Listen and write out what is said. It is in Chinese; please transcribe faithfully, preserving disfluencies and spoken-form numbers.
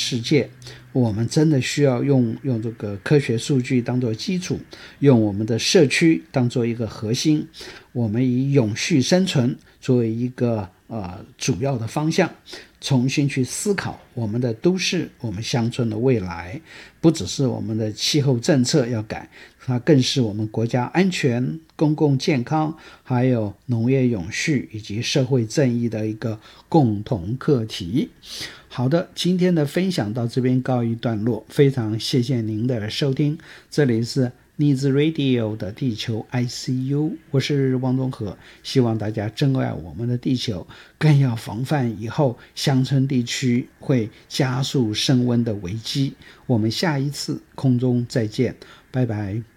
世界，我们真的需要用用这个科学数据当作基础，用我们的社区当作一个核心，我们以永续生存作为一个呃主要的方向，重新去思考我们的都市我们乡村的未来。不只是我们的气候政策要改，它更是我们国家安全、公共健康还有农业永续以及社会正义的一个共同课题。好的，今天的分享到这边告一段落，非常谢谢您的收听，这里是Needs Radio 的地球 I C U， 我是汪东和，希望大家珍爱我们的地球，更要防范以后乡村地区会加速升温的危机。我们下一次空中再见，拜拜。